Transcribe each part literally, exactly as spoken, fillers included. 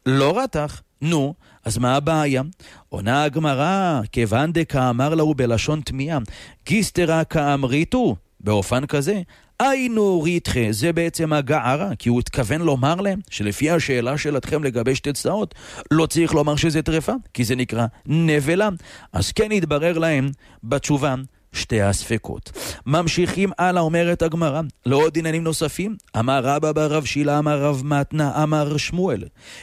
לא רתח. נו, אז מה הבעיה? עונה הגמרא, כיוון דקאמר לו בלשון תמיהה, גיסתרא כאמריתו, באופן כזה, היינו ריתחה, זה בעצם הגערה, כי הוא התכוון לומר להם שלפי השאלה שלתכם לגבי שתי צלעות, לא צריך לומר שזה טרפה, כי זה נקרא נבלה. אז כן יתברר להם בתשובה שתי הספקות. ממשיכים הלאה, אומרת הגמרא, לעוד עניינים נוספים. אמר רבא בר רב שילה, אמר רב מתנה, אמר שמואל,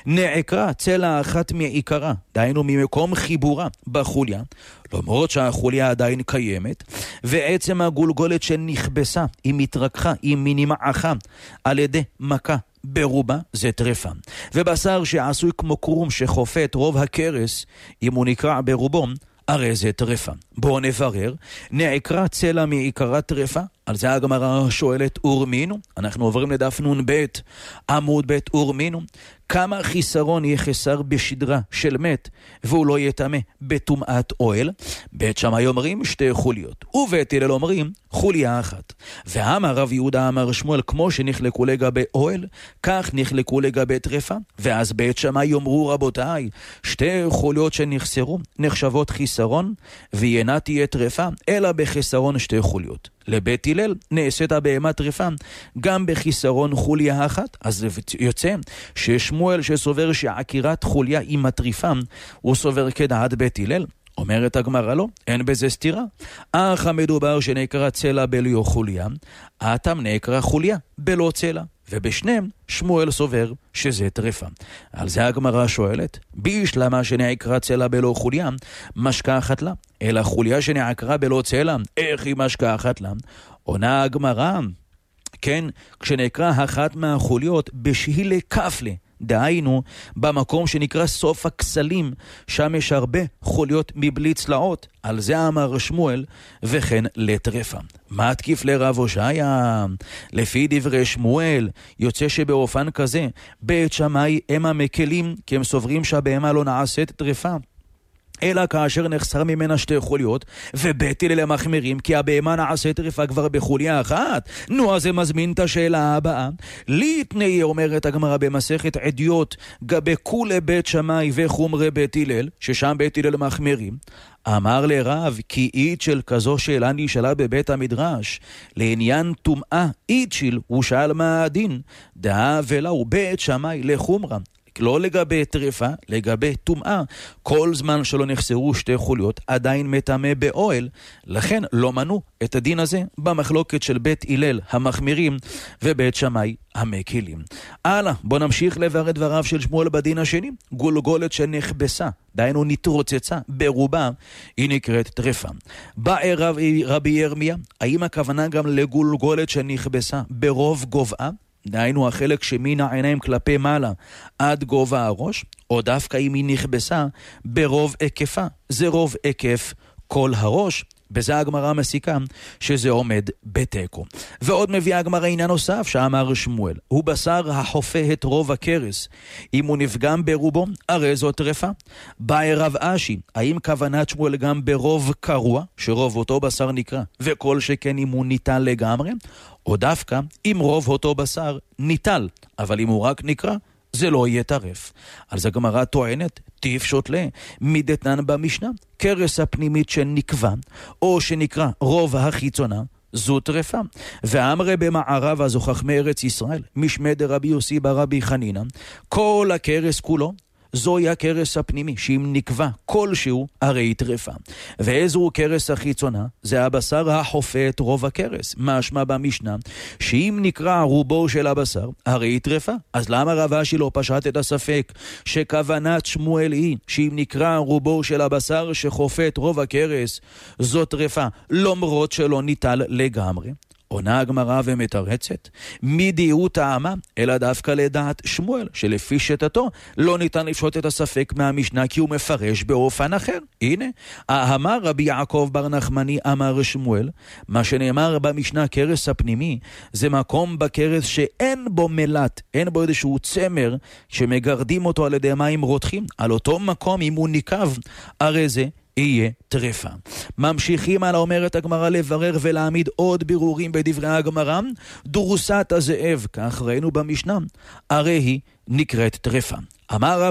נעקרה צלע אחת מעיקרה, דהיינו ממקום חיבורה בחוליה, למרות שהחוליה עדיין קיימת, ועצם הגולגולת שנכבסה, היא מתרככה, היא נמעכה על ידי מכה ברובה, זה טרפה. ובשר שעשוי כמו קרום שחופה את רוב הקרס, אם הוא נקרע ברובו, הרי זה טרפה. בואו נברר. נעקרה צלע מעיקרה טרפה? על זה הגמרא שואלת אורמינו. אנחנו עוברים לדף נון בית, עמוד בית אורמינו. כמה חיסרון יהיה חסר בשדרה של מת, והוא לא יטמא בטומאת אוהל? בית שמאי אומרים שתי חוליות, ובית הלל אומרים חוליה אחת. ואמר רב יהודה אמר שמואל, כמו שנחלקו לגבי אוהל, כך נחלקו לגבי טרפה. ואז בית שמאי יאמרו, רבותיי, שתי חוליות שנחסרו נחשבות חיסרון, ואינה תהיה טרפה אלא בחסרון שתי חוליות. לבית הלל נעשית הבהמה טרפה גם בחיסרון חוליה אחת. אז יוצא ששמואל שסובר שעקירת חוליה היא מטריפה, הוא סובר כדעת בית הלל. אומרת הגמרא לא, אין בזה סתירה. אך המדובר שנקרא צלע בלא חוליה, האטם נקרא חוליה בלא צלע, ובשניהם שמואל סובר שזה טרפה. על זה הגמרא שואלת, בישלמה שנעקרה צלע בלא חוליה, משכחת לה, אלא חוליה שנעקרה בלא צלע, איך היא משכחת לה? עונה הגמרא, כן, כשנקרא אחת מהחוליות בשהילה כפלה, דהיינו במקום שנקרא סוף הכסלים, שם יש הרבה חוליות מבלי צלעות. על זה אמר שמואל, וכן לטרפה. מה תקיף לרב הושעיה? לפי דברי שמואל יוצא שבאופן כזה בית שמאי הם המקלים, כי הם סוברים שהבהמה לא נעשית טרפה אלא כאשר נחסר ממנה שתי חוליות, ובית הלל מחמירים כי הבהמה נעשית טרפה כבר בחוליה אחת. נו, אז זה מזמין את השאלה הבאה. ליתני, אומרת הגמרא במסכת עדיות, גבי כולי בית שמאי וחומרי בית הלל, ששם בית הלל מחמירים. אמר לרב, כי אית של כזו שאלה נשאלה בבית המדרש, לעניין טומאה אית של, הוא שאל מה הדין, דעה ולאו בית שמאי לחומרה. לא לגבי טרפה, לגבי טומאה, כל זמן שלא נחסרו שתי חוליות, עדיין מטמא באוהל, לכן לא מנו את הדין הזה במחלוקת של בית הלל המחמירים ובית שמאי המקלים. הלאה, בוא נמשיך לברר את דבריו של שמואל בדין השני. גולגולת שנחבסה, דהיינו נתרוצצה ברובה, היא נקראת טרפה. בא רבי, רבי ירמיה, האם הכוונה גם לגולגולת שנכבסה ברוב גובעה? דהיינו החלק שמן העיניים כלפי מעלה עד גובה הראש, או דווקא אם היא נכבסה ברוב היקפה, זה רוב היקף כל הראש. בזה הגמרא מסיקה שזה עומד בתיקו. ועוד מביאה הגמרא עניין נוסף שאמר שמואל, הוא בשר החופה את רוב הקרס, אם הוא נפגם ברובו הרי זאת טרפה. באי רב אשי, האם כוונת שמואל גם ברוב קרוע, שרוב אותו בשר נקרא, וכל שכן אם הוא ניטל לגמרי, או דווקא אם רוב אותו בשר ניטל, אבל אם הוא רק נקרא, זה לא יהיה טרף. על זה הגמרא טוענת, תפשוט לה, מדתנן במשנה, קרס הפנימית שנקבע, או שנקרא רוב החיצונה, זו טרפה. ואמרי במערב הזו חכמי ארץ ישראל, משמי דרבי יוסי ברבי חנינה, כל הקרס כולו, זוהי הקרס הפנימי, שאם נקבע כלשהו, הרי היא טרפה. ואיזו קרס החיצונה? זה הבשר החופה את רוב הקרס. משמע במשנה, שאם נקרא רובו של הבשר, הרי היא טרפה. אז למה רב אשי לא פשט את הספק שכוונת שמואל היא, שאם נקרא רובו של הבשר שחופה את רוב הקרס, זו טרפה, למרות שלא ניטל לגמרי? עונה הגמרא ומתרצת, מידיעו טעמה, אלא דווקא לדעת שמואל, שלפי שיטתו לא ניתן לפשוט את הספק מהמשנה, כי הוא מפרש באופן אחר. הנה, אמר רבי יעקב בר נחמני אמר שמואל, מה שנאמר במשנה קרס הפנימי, זה מקום בקרס שאין בו מלט, אין בו איזשהו צמר, שמגרדים אותו על ידי מים רותחים. על אותו מקום, אם הוא ניקב, הרי זה יהיה טרפה. ממשיכים על אומרת הגמרא לברר ולהעמיד עוד בירורים בדברי הגמרא. דורסת הזאב, כך ראינו במשנה, הרי היא נקראת טרפה. אמר